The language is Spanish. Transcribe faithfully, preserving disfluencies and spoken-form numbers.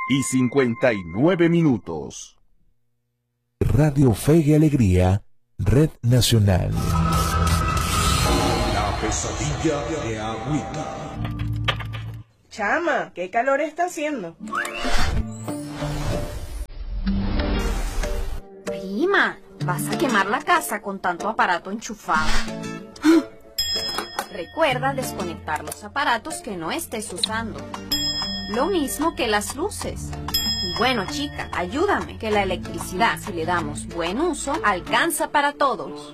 y cincuenta y nueve minutos. Radio Fe y Alegría, Red Nacional. La pesadilla de Agüita. Chama, qué calor está haciendo. Prima, vas a quemar la casa con tanto aparato enchufado. Recuerda desconectar los aparatos que no estés usando. Lo mismo que las luces. Y bueno, chica, ayúdame, que la electricidad, si le damos buen uso, alcanza para todos.